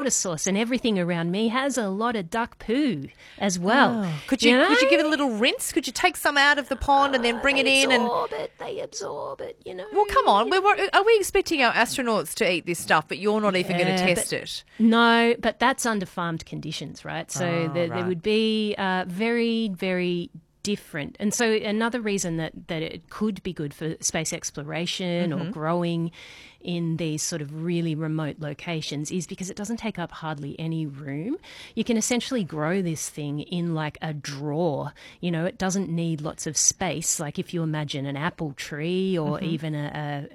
water source, and everything around me has a lot of duck poo as well. Oh. Could you give it a little rinse? Could you take some out of the pond and then bring it in? They absorb it, Well, come on. Are we expecting our astronauts to eat this stuff, but you're not even going to test it? No, but that's under farmed conditions, right? So there would be very, very different. And so another reason that it could be good for space exploration or growing in these sort of really remote locations is because it doesn't take up hardly any room. You can essentially grow this thing in like a drawer. You know, it doesn't need lots of space. Like if you imagine an apple tree or even a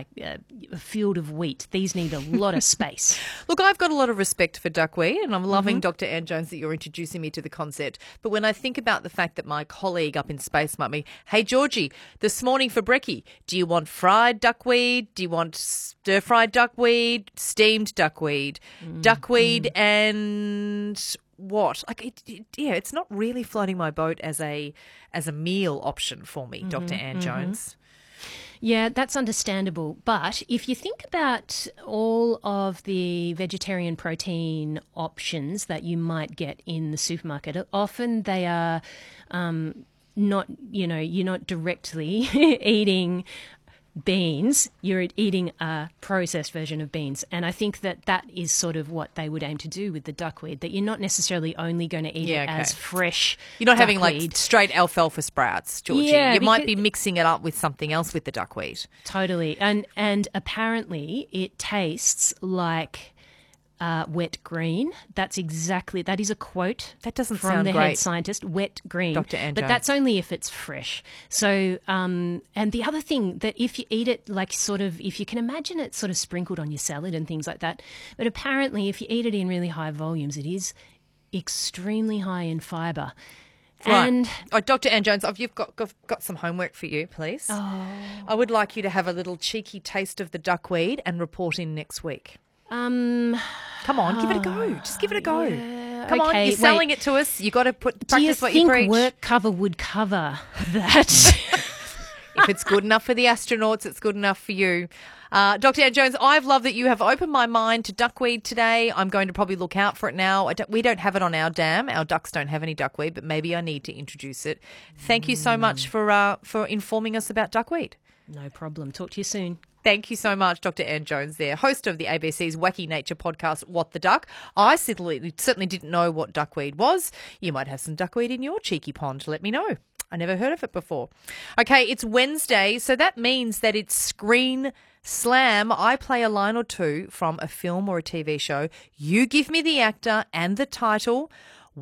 field of wheat, these need a lot of space. Look, I've got a lot of respect for duckweed, and I'm loving Dr. Ann Jones that you're introducing me to the concept. But when I think about the fact that my colleague up in space might be, hey, Georgie, this morning for brekkie, do you want fried duckweed? Do you want stir-fried duckweed, steamed duckweed, duckweed and what? Like, it's not really floating my boat as a meal option for me, Dr. Ann Jones. Yeah, that's understandable. But if you think about all of the vegetarian protein options that you might get in the supermarket, often they are not, you're not directly eating beans, you're eating a processed version of beans. And I think that is sort of what they would aim to do with the duckweed, that you're not necessarily only going to eat it as fresh. You're not having duckweed. like straight alfalfa sprouts, Georgie. Yeah, you might be mixing it up with something else with the duckweed. Totally. And apparently it tastes like wet green. That is a quote. That doesn't from sound the great. Head scientist, wet green. Dr. Ann But Jones. that's only if it's fresh. So, and the other thing that if you eat it like sort of, if you can imagine it sort of sprinkled on your salad and things like that, but apparently if you eat it in really high volumes, it is extremely high in fibre. Right. And Dr. Ann Jones, you've got some homework for you, please. I would like you to have a little cheeky taste of the duckweed and report in next week. Come on, give it a go. Just give it a go. Yeah, Come on, you're selling it to us. You got to practice what you preach. Do you think work cover would cover that? If it's good enough for the astronauts, it's good enough for you. Dr. Ann Jones, I've loved that you have opened my mind to duckweed today. I'm going to probably look out for it now. We don't have it on our dam. Our ducks don't have any duckweed, but maybe I need to introduce it. Thank you so much for informing us about duckweed. No problem. Talk to you soon. Thank you so much, Dr. Ann Jones there, host of the ABC's Wacky Nature podcast, What the Duck. I certainly didn't know what duckweed was. You might have some duckweed in your cheeky pond. Let me know. I never heard of it before. Okay, it's Wednesday, so that means that it's Screen Slam. I play a line or two from a film or a TV show. You give me the actor and the title.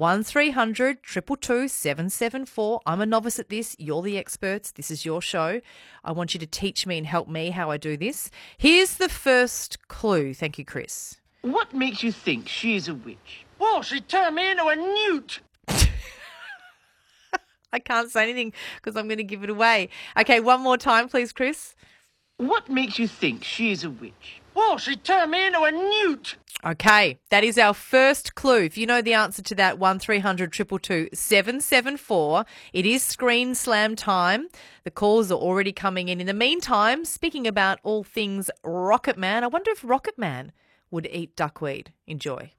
1300 222 774. I'm a novice at this. You're the experts. This is your show. I want you to teach me and help me how I do this. Here's the first clue. Thank you, Chris. What makes you think she's a witch? Well, she turned me into a newt. I can't say anything because I'm going to give it away. Okay, one more time, please, Chris. What makes you think she's a witch? Well, she turned me into a newt. Okay, that is our first clue. If you know the answer to that, 1300 222 774. It is Screen Slam time. The calls are already coming in. In the meantime, speaking about all things Rocket Man, I wonder if Rocket Man would eat duckweed. Enjoy.